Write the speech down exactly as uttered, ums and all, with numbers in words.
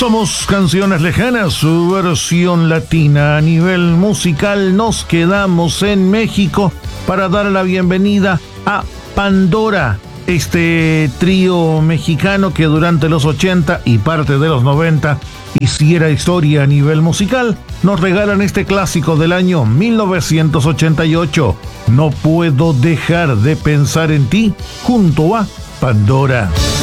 Somos Canciones Lejanas, su versión latina. A nivel musical nos quedamos en México para dar la bienvenida a Pandora, este trío mexicano que durante los ochenta y parte de los noventa hiciera historia a nivel musical. Nos regalan este clásico del año mil novecientos ochenta y ocho, No puedo dejar de pensar en ti, junto a Pandora.